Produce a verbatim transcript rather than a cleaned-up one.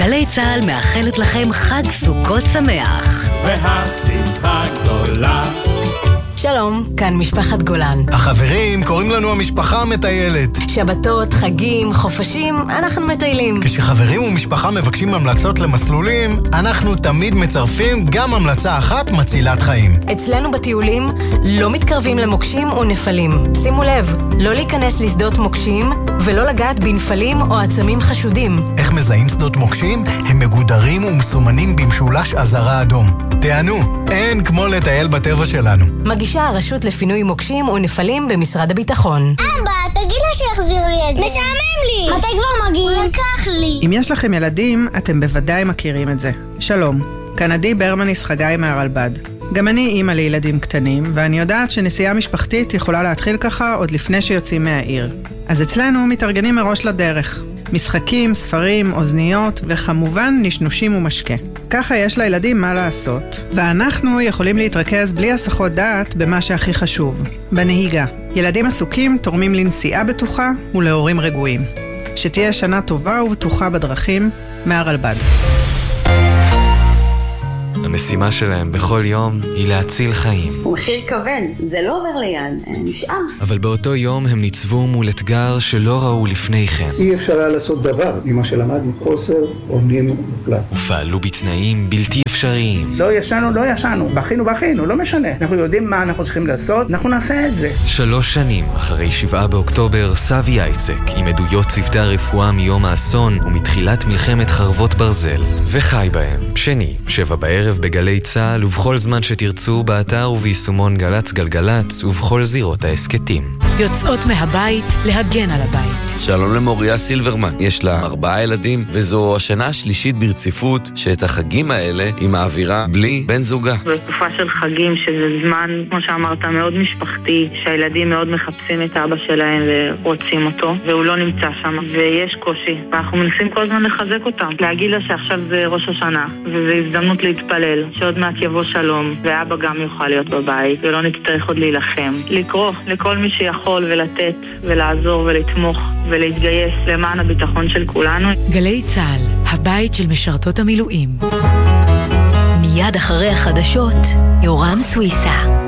גלי צהל מאחלת לכם חג סוכות שמח. והשמחה גדולה. שלום, כאן משפחת גולן. החברים קוראים לנו המשפחה המטיילת. שבתות, חגים, חופשים, אנחנו מטיילים. כשחברים ומשפחה מבקשים המלצות למסלולים, אנחנו תמיד מצרפים גם המלצה אחת מצילת חיים. אצלנו בטיולים לא מתקרבים למוקשים או נפלים. שימו לב, לא להיכנס לשדות מוקשים ולא לגעת בנפלים או עצמים חשודים. איך מזהים שדות מוקשים? הם מגודרים ומסומנים במשולש אזהרה אדום. תענו, אין כמו לטייל בטבע שלנו. מגישה הרשות לפינוי מוקשים ונפלים במשרד הביטחון. אבא, תגיד לה שיחזיר לי את זה. משעמם לי. מתי כבר מגיעים? לקח לי. אם יש לכם ילדים, אתם בוודאי מכירים את זה. שלום, כאן עדי ברמניס חגי מהרלב"ד. גם אני אימא לילדים קטנים, ואני יודעת שנסיעה משפחתית יכולה להתחיל ככה עוד לפני שיוצאים מהעיר. אז אצלנו מתארגנים מראש לדרך. משחקים, ספרים, אוזניות, וכמובן נשנושים ומשקה. ככה יש לילדים מה לעשות, ואנחנו יכולים להתרכז בלי הסחות דעת במה שהכי חשוב, בנהיגה. ילדים עסוקים תורמים לנסיעה בטוחה ולהורים רגועים. שתהיה שנה טובה ובטוחה בדרכים, מהרלב"ד. המשימה שלהם בכל יום היא להציל חיים. הוא מחיר כבד, זה לא עובר ליד, נשאר. אבל באותו יום הם ניצבו מול אתגר שלא ראו לפני כן. אי אפשר היה לעשות דבר ממה שלמדנו, חוסר אונים מוחלט. ופעלו בתנאים בלתי אפשריים. לא ישנו, לא ישנו, בכינו, בכינו, לא משנה. אנחנו יודעים מה אנחנו צריכים לעשות, אנחנו נעשה את זה. שלוש שנים אחרי שבעה באוקטובר, סבי אייצק, עם עדויות צוותי הרפואה מיום האסון ומתחילת מלחמת חרבות ברזל, וחי בהם. שני, שבע בערב בגלי צהל ובכל זמן שתרצו באתר וביישומון גלץ גלגלץ ובכל זירות העסקתים. יוצאות מהבית להגן על הבית. שלום למוריה סילברמן, יש לה ארבעה ילדים וזו השנה השלישית ברציפות שאת החגים האלה היא מעבירה בלי בן זוגה. זו תקופה של חגים שזה זמן, כמו שאמרת, מאוד משפחתי, שהילדים מאוד מחפשים את אבא שלהם ורוצים אותו והוא לא נמצא שם ויש קושי ואנחנו מנסים כל הזמן לחזק אותם, להגיד לה שעכשיו זה ראש השנה וזו הזדמנות להתפלל שעוד מעט יבוא שלום ואבא גם יוכל להיות בבית ולא נצטרך עוד להילחם, לקרוא לכל מי שיכול ולתת ולעזור ולתמוך ולהתגייס למען הביטחון של כולנו. גלי צהל, הבית של משרתות המילואים. מיד אחרי החדשות, יורם סוויסה.